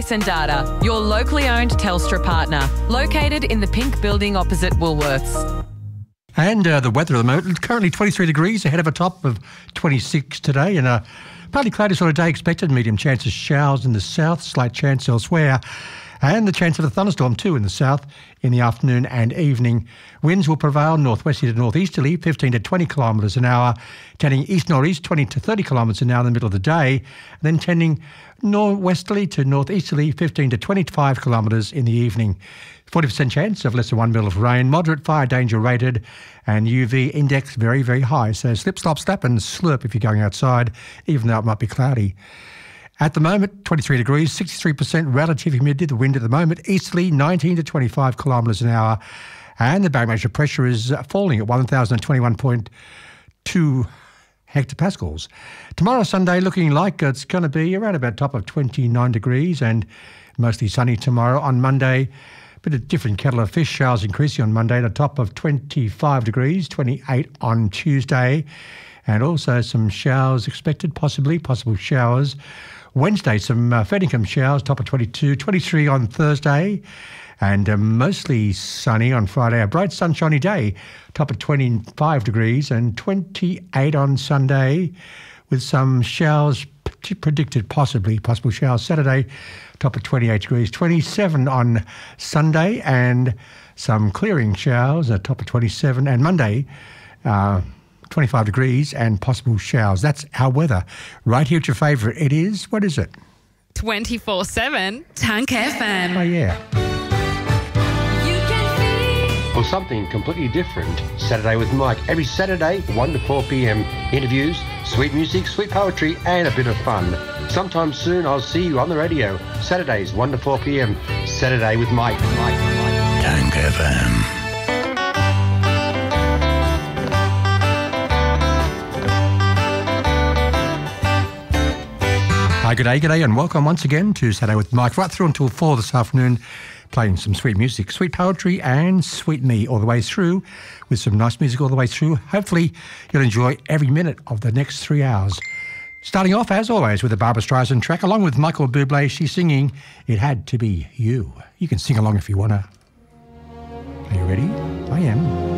and Data, your locally owned Telstra partner, located in the pink building opposite Woolworths. And the weather at the moment, currently 23 degrees, ahead of a top of 26 today, and a partly cloudy sort of day expected, medium chance of showers in the south, slight chance elsewhere, and the chance of a thunderstorm too in the south in the afternoon and evening. Winds will prevail northwesterly to northeasterly, 15 to 20 kilometres an hour, tending east-northeast, 20 to 30 kilometres an hour in the middle of the day, then tending northwesterly to northeasterly, 15 to 25 kilometres in the evening. 40% chance of less than 1 mil of rain, moderate fire danger rated, and UV index very, very high. So slip, slop, slap and slurp if you're going outside, even though it might be cloudy. At the moment, 23 degrees, 63% relative humidity. The wind at the moment, easterly, 19 to 25 kilometres an hour. And the barometric pressure is falling at 1,021.2 hectopascals. Tomorrow, Sunday, looking like it's going to be around about top of 29 degrees and mostly sunny tomorrow. On Monday, bit of different kettle of fish, showers increasing on Monday, at a top of 25 degrees, 28 on Tuesday. And also some showers expected, possible showers. Wednesday, some Fedingham showers, top of 22, 23 on Thursday, and mostly sunny on Friday. A bright sunshiny day, top of 25 degrees, and 28 on Sunday, with some showers predicted, possible showers. Saturday, top of 28 degrees, 27 on Sunday, and some clearing showers, a top of 27, and Monday, 25 degrees and possible showers. That's our weather. Right here at your favourite. It is, what is it? 24/7 Tank FM. Oh, yeah. Or something completely different. Saturday with Mike. Every Saturday, 1 to 4 p.m. Interviews, sweet music, sweet poetry, and a bit of fun. Sometime soon, I'll see you on the radio. Saturdays, 1 to 4 p.m. Saturday with Mike. Tank FM. Hi, g'day, and welcome once again to Saturday with Mike, right through until 4 this afternoon, playing some sweet music, sweet poetry and sweet me all the way through, with some nice music all the way through. Hopefully you'll enjoy every minute of the next 3 hours. Starting off, as always, with a Barbra Streisand track, along with Michael Bublé. She's singing It Had to Be You. You can sing along if you want to. Are you ready? I am.